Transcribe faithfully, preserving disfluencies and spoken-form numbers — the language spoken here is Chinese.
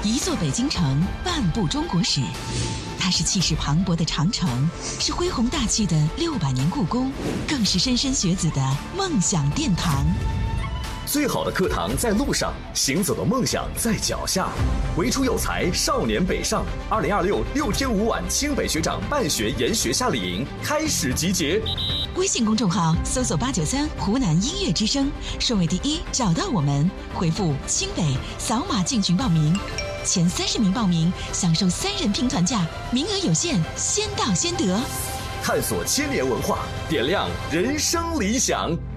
一座北京城，半部中国史。它是气势磅礴的长城，是恢宏大气的六百年故宫，更是莘莘学子的梦想殿堂。 最好的课堂在路上，行走的梦想在脚下。唯出有才，少年北上。二零二六六天五晚清北学长办学研学夏令营开始集结。 微信公众号搜索八九三湖南音乐之声，顺位第一找到我们，回复清北扫码进群报名。前三十名报名享受三人拼团价，名额有限，先到先得。 探索千年文化，点亮人生理想。